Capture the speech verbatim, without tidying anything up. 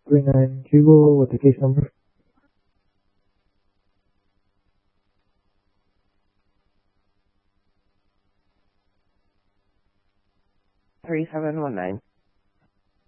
three nine. Can you go with the case number? three seven one nine.